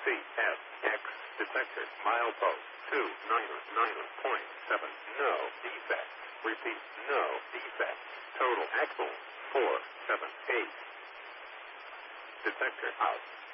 CSX detector milepost 299.7. No defect. Repeat, no defect. Total axle 478. Detector out.